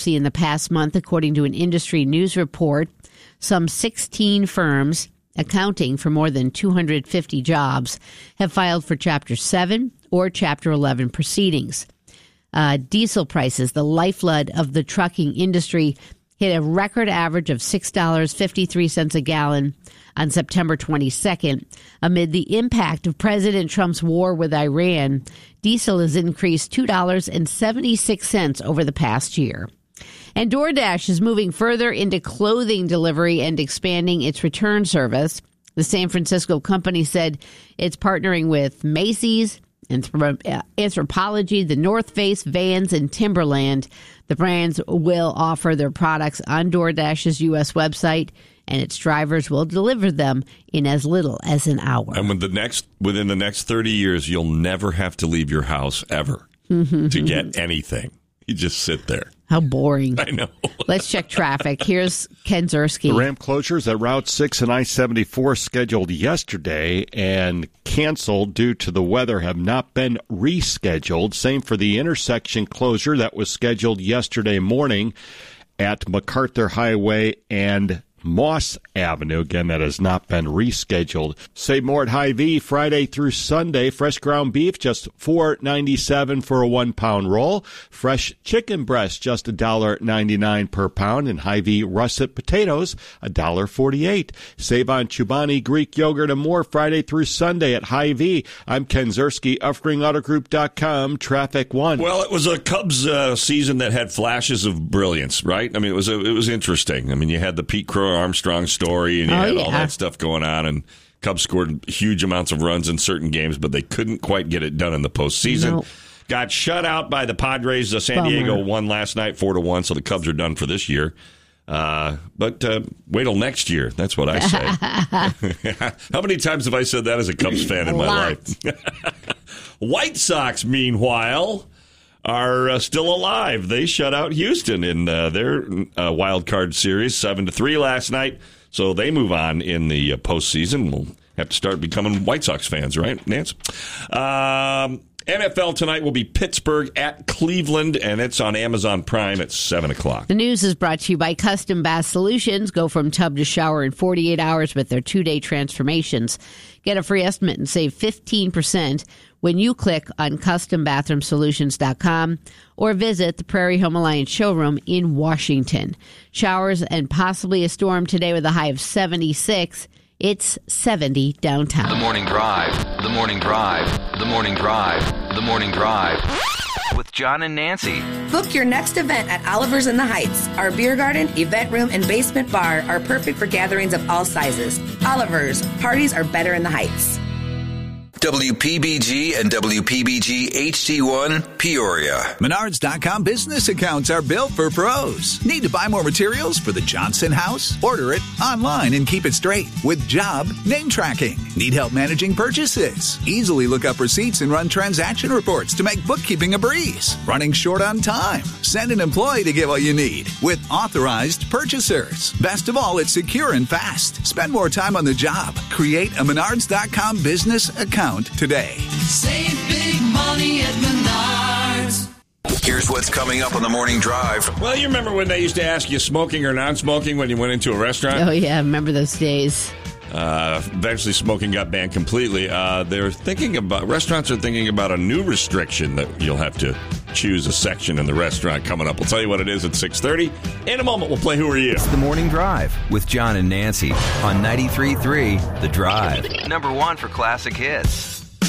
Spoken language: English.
in the past month, according to an industry news report. Some 16 firms, accounting for more than 250 jobs, have filed for Chapter 7 or Chapter 11 proceedings. Diesel prices, the lifeblood of the trucking industry, hit a record average of $6.53 a gallon on September 22nd. Amid the impact of President Trump's war with Iran, diesel has increased $2.76 over the past year. And DoorDash is moving further into clothing delivery and expanding its return service. The San Francisco company said it's partnering with Macy's, Anthropologie, The North Face, Vans, and Timberland. The brands will offer their products on DoorDash's U.S. website, and its drivers will deliver them in as little as an hour. And within the next 30 years, you'll never have to leave your house ever to get anything. You just sit there. How boring. I know. Let's check traffic. Here's Ken Zerski. The ramp closures at Route 6 and I-74 scheduled yesterday and canceled due to the weather have not been rescheduled. Same for the intersection closure that was scheduled yesterday morning at MacArthur Highway and Moss Avenue. Again, that has not been rescheduled. Save more at Hy-Vee Friday through Sunday. Fresh ground beef, just $4.97 for a 1-pound roll. Fresh chicken breast, just $1.99 per pound. And Hy-Vee russet potatoes, $1.48. Save on Chobani Greek yogurt and more Friday through Sunday at Hy-Vee. I'm Ken Zerski, UffringAutoGroup.com, Traffic 1. Well, it was a Cubs season that had flashes of brilliance, right? I mean, it was interesting. I mean, you had the Pete Crow Armstrong story, and you had all that stuff going on, and Cubs scored huge amounts of runs in certain games, but they couldn't quite get it done in the postseason. Nope. Got shut out by the Padres. San Diego won last night 4-1, so the Cubs are done for this year. But wait till next year. That's what I say. How many times have I said that as a Cubs fan in my life? White Sox, meanwhile, are still alive. They shut out Houston in their wild card series 7-3 last night. So they move on in the postseason. We'll have to start becoming White Sox fans, right, Nance? NFL tonight will be Pittsburgh at Cleveland, and it's on Amazon Prime at 7 o'clock. The news is brought to you by Custom Bath Solutions. Go from tub to shower in 48 hours with their 2-day transformations. Get a free estimate and save 15% when you click on CustomBathroomSolutions.com or visit the Prairie Home Alliance showroom in Washington. Showers and possibly a storm today with a high of 76. It's 70 downtown. The Morning Drive, The Morning Drive, The Morning Drive, The Morning Drive with John and Nancy. Book your next event at Oliver's in the Heights. Our beer garden, event room, and basement bar are perfect for gatherings of all sizes. Oliver's, parties are better in the Heights. WPBG and WPBG HD1 Peoria. Menards.com business accounts are built for pros. Need to buy more materials for the Johnson house? Order it online and keep it straight with job name tracking. Need help managing purchases? Easily look up receipts and run transaction reports to make bookkeeping a breeze. Running short on time? Send an employee to get what you need with authorized purchasers. Best of all, it's secure and fast. Spend more time on the job. Create a Menards.com business account today. Save big money at Menards. Here's what's coming up on the Morning Drive. Well, you remember when they used to ask you smoking or non-smoking when you went into a restaurant? Oh, yeah. Remember those days. Eventually, smoking got banned completely. Restaurants are thinking about a new restriction that you'll have to choose a section in the restaurant coming up. We'll tell you what it is at 6:30. In a moment, we'll play Who Are You? It's the Morning Drive with John and Nancy on 93.3 The Drive. Number 1 for classic hits.